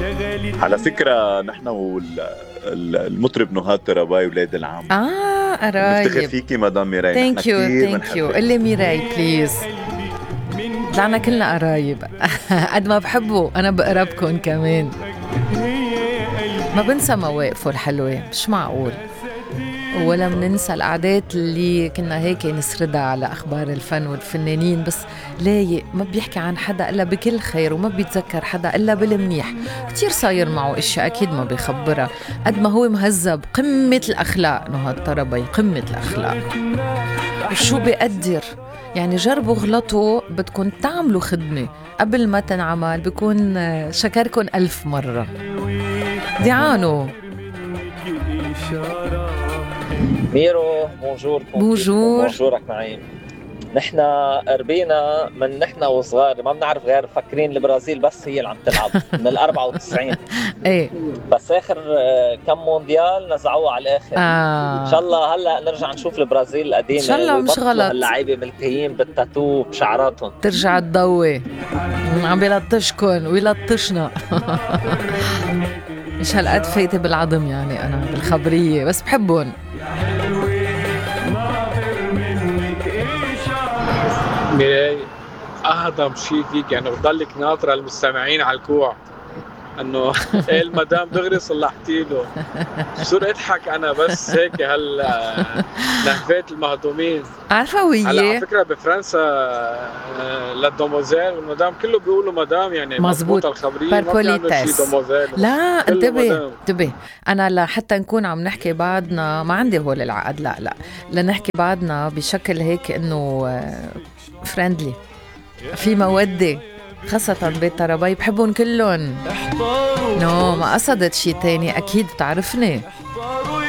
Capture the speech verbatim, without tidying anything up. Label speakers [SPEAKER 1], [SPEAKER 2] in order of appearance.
[SPEAKER 1] على فكرة نحن والمطرب نهاد طراباي ولاد العم
[SPEAKER 2] اه
[SPEAKER 1] نفتخر
[SPEAKER 2] قرايب.
[SPEAKER 1] فيكي مدام ميراي، نحن
[SPEAKER 2] ثانك يو
[SPEAKER 1] كتير
[SPEAKER 2] ثانك يو.
[SPEAKER 1] بنحبك.
[SPEAKER 2] قلي ميراي بليز. طلعنا كلنا قرايب. قد ما بحبه انا بقربكن كمان. ما بنسى مواقفه الحلوة، مش معقول. ولا مننسى القعدات اللي كنا هيك نسردها على أخبار الفن والفنانين، بس لايق ما بيحكي عن حدا إلا بكل خير وما بيتذكر حدا إلا بالمنيح. كتير صاير معه إشياء أكيد ما بيخبرها. قد ما هو مهذب، قمة الأخلاق نهاد طرابي، قمة الأخلاق. وشو بيقدر يعني، جربوا غلطوا بدكن تعملوا خدمة قبل ما تنعمل، بيكون شكركن ألف مرة. ديانو
[SPEAKER 3] ميرو بونجور.
[SPEAKER 2] بونجور.
[SPEAKER 3] بونجورك نعيم. نحن قربينا من نحن وصغار ما بنعرف غير فكرين البرازيل بس هي اللي عم تلعب من الأربعة وتسعين.
[SPEAKER 2] ايه
[SPEAKER 3] بس آخر كم مونديال نزعوها على الآخر.
[SPEAKER 2] آه.
[SPEAKER 3] إن شاء الله هلأ نرجع نشوف البرازيل القديمة
[SPEAKER 2] إن شاء الله مش غلط.
[SPEAKER 3] هاللعيبة ملتهيين بالتاتو بشعراتهم
[SPEAKER 2] ترجع تضوي عم بيلطشكن ويلطشنا. مش هالقد فايتة بالعظم يعني أنا بالخبرية، بس بحبهم.
[SPEAKER 4] ميراي أهضم شيء فيك يعني بضلك ناطرة المستمعين على الكوع انه ايه المدام دغري صلحتي له. صور اضحك انا بس هيك هال نهفات المهضومين.
[SPEAKER 2] عارفه وياه
[SPEAKER 4] على فكره بفرنسا للدوموزيل والمدام كله بيقولوا مدام يعني مضبوطه الخبريه، ما بيعملوا شيء دوموزيل.
[SPEAKER 2] لا انتبه انتبه، انا لحتى نكون عم نحكي بعضنا ما عندي هول العقد، لا لا لنحكي بعضنا بشكل هيك انه فريندلي في موده، خاصة بيت طرابي بحبهم كلهم. نو ما قصدت شي تاني، أكيد بتعرفني.